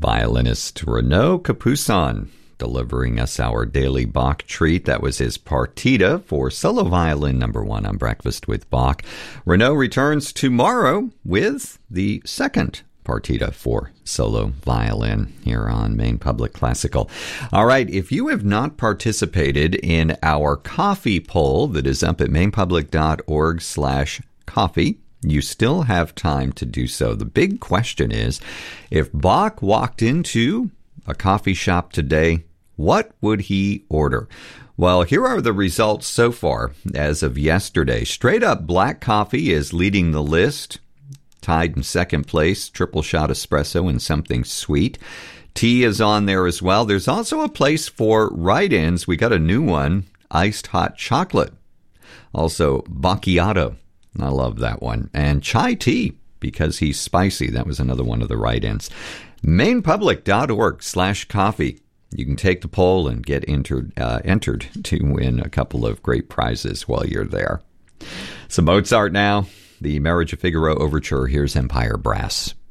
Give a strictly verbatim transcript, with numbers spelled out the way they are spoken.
Violinist Renaud Capuçon delivering us our daily Bach treat. That was his partita for solo violin number one on Breakfast with Bach. Renaud returns tomorrow with the second partita for solo violin here on Maine Public Classical. All right, if you have not participated in our coffee poll that is up at mainpublic.org slash coffee, you still have time to do so. The big question is, if Bach walked into a coffee shop today, what would he order? Well, here are the results so far as of yesterday. Straight up black coffee is leading the list. Tied in second place, triple shot espresso and something sweet. Tea is on there as well. There's also a place for write-ins. We got a new one, iced hot chocolate. Also, macchiato. I love that one. And chai tea, because he's spicy. That was another one of the write-ins. mainpublic.org slash coffee. You can take the poll and get entered, uh, entered to win a couple of great prizes while you're there. Some Mozart now. The Marriage of Figaro Overture. Here's Empire Brass.